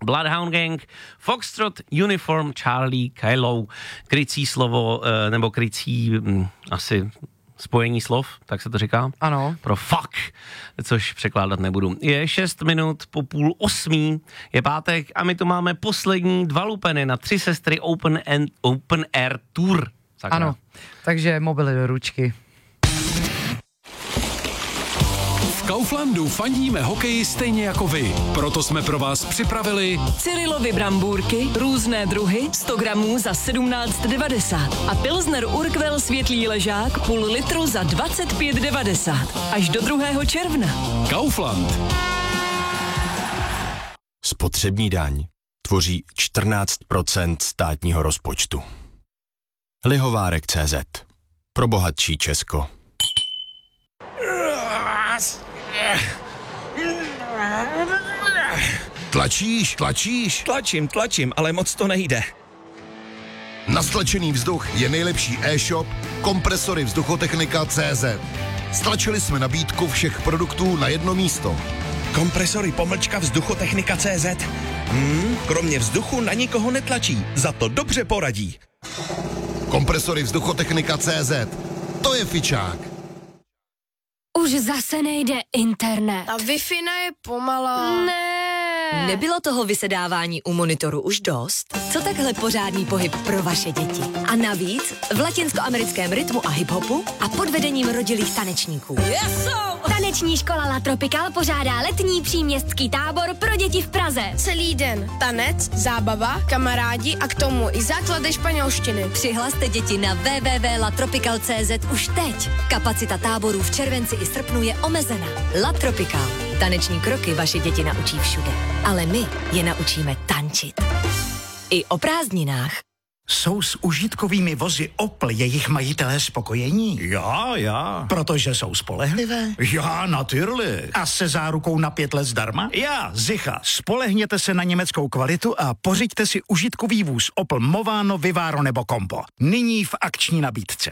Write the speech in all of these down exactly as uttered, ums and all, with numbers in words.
Bloodhound Gang, Foxtrot, Uniform, Charlie, Kylo, krycí slovo, nebo krycí hm, asi spojení slov, tak se to říká? Ano. Pro fuck, což překládat nebudu. Je šest minut po půl osmí, je pátek a my tu máme poslední dva lupeny na Tři sestry Open, and, open Air Tour. Sakra. Ano, takže mobily do ručky. V Kauflandu fandíme hokeji stejně jako vy. Proto jsme pro vás připravili Cyrilovy brambůrky, různé druhy, sto gramů za sedmnáct devadesát a Pilsner Urquell světlý ležák půl litru za dvacet pět devadesát. Až do druhého června. Kaufland. Spotřební daň tvoří čtrnáct procent státního rozpočtu. Lihovárek tečka cé zet. Pro bohatší Česko. Tlačíš, tlačíš? Tlačím, tlačím, ale moc to nejde. Na stlačený vzduch je nejlepší e-shop Kompresory vzduchotechnika tečka cé zet. Stlačili jsme nabídku všech produktů na jedno místo. Kompresory pomlčka vzduchotechnika tečka cé zet. Hmm, kromě vzduchu na nikoho netlačí, za to dobře poradí. Kompresory vzduchotechnika tečka cé zet. To je fičák. Už zase nejde internet. Ta Wi-Fi je pomalá. Ne. Nebylo toho vysedávání u monitoru už dost? Co takhle pořádný pohyb pro vaše děti? A navíc v latinskoamerickém rytmu a hiphopu a pod vedením rodilých tanečníků. Yeso! Taneční škola La Tropical pořádá letní příměstský tábor pro děti v Praze. Celý den tanec, zábava, kamarádi a k tomu i základy španělštiny. Přihlaste děti na w w w tečka la tropical tečka cé zet už teď. Kapacita táborů v červenci i srpnu je omezena. La Tropical. Taneční kroky vaše děti naučí všude. Ale my je naučíme tančit. I o prázdninách. Jsou s užitkovými vozy Opel jejich majitelé spokojení? Já, já. Protože jsou spolehlivé? Já, natürlich. A se zárukou na pět let zdarma? Já, zicha. Spolehněte se na německou kvalitu a pořiďte si užitkový vůz Opel Movano, Vivaro nebo Compo. Nyní v akční nabídce.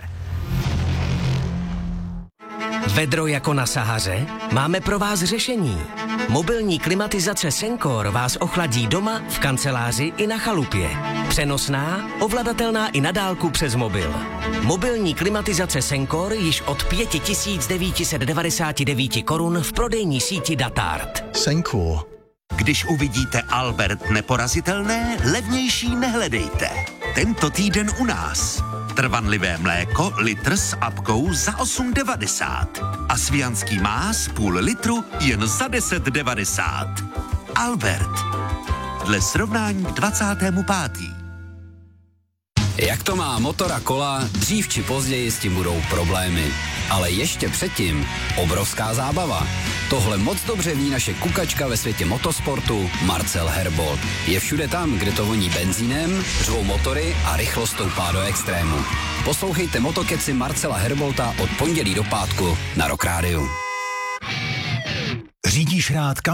Vedro jako na Sahaře? Máme pro vás řešení. Mobilní klimatizace Sencor vás ochladí doma, v kanceláři i na chalupě. Přenosná, ovladatelná i na dálku přes mobil. Mobilní klimatizace Sencor již od pět tisíc devět set devadesát devět korun v prodejní síti Datart. Sencor. Když uvidíte Albert neporazitelné, levnější nehledejte. Tento týden u nás. Trvanlivé mléko, litr s apkou za osm devadesát. A svijanský más půl litru jen za deset devadesát. Albert. Dle srovnání k dvacátému pátému Jak to má motor a kola, dřív či později s tím budou problémy. Ale ještě předtím obrovská zábava. Tohle moc dobře ví naše kukačka ve světě motosportu Marcel Herbold. Je všude tam, kde to voní benzínem, řvou motory a rychlost stoupá do extrému. Poslouchejte motokeci Marcela Herbolta od pondělí do pátku na Rock Rádiu. Řídíš rád kam?